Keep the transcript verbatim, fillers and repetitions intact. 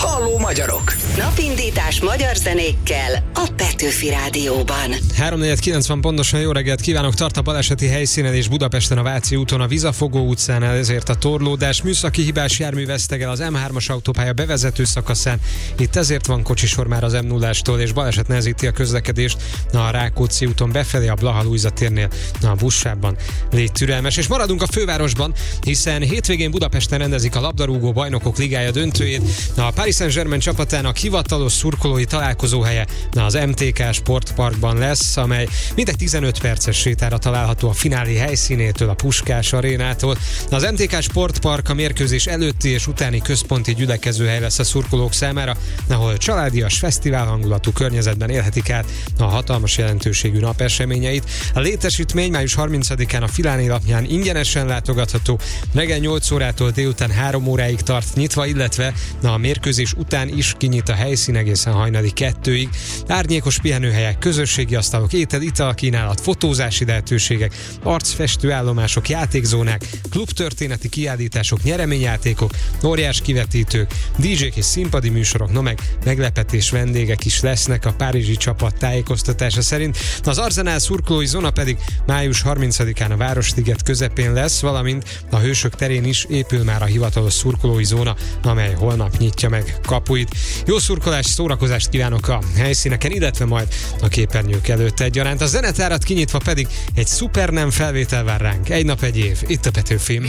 Halló magyarok! Napindítás magyar zenékkel a Petőfi Rádióban. három negyven kilencven pontosan jó reggelt kívánok, tart a baleseti helyszínen és Budapesten a Váci úton a Vizafogó utcánál, ezért a torlódás. Műszaki hibás jármű vesztegel az M hármas autópálya bevezető szakaszán, itt ezért van kocsisor már az M nullástól, és baleset nehezíti a közlekedést a Rákóczi úton befelé a Blaha Lujza térnél a buszsávban. Légy türelmes, és maradunk a fővárosban, hiszen hétvégén Budapesten rendezik a labdarúgó bajnokok ligája döntőjét. A Paris Saint-Germain csapatának hivatalos szurkolói találkozóhelye az em té ká Sportparkban lesz, amely mintegy tizenöt perces sétára található a finálé helyszínétől, a Puskás arénától. Az em té ká Sportpark a mérkőzés előtti és utáni központi gyülekezőhely lesz a szurkolók számára, ahol családias, fesztivál hangulatú környezetben élhetik át a hatalmas jelentőségű nap eseményeit. A létesítmény május harmincadikán a Filáné lapján ingyenesen látogatható, reggel nyolc órától délután három óráig tart nyitva, illetve a mérkőzés után is kinyit a helyszín egészen hajnali kettőig. Árnyékos pihenőhelyek, közösségi asztalok, étel, ital kínálat, fotózási lehetőségek, arcfestő állomások, játékzónák, klubtörténeti kiállítások, nyereményjátékok, óriás kivetítők, dé jék és színpadi műsorok, no meg meglepetés vendégek is lesznek a párizsi csapat tájékoztatása szerint. Az Arsenal szurkolói zóna pedig május harmincadikán a Városliget közepén lesz, valamint a Hősök terén is épül már a hivatalos szurkolói zóna, amely holnap nyitja meg kapuit. Jó szurkolást, szórakozást kívánok a helyszíneken, illetve majd a képernyők előtt egyaránt. A zenetárat kinyitva pedig egy szuper nem felvétel vár ránk. Egy nap, egy év. Itt a Petőfi.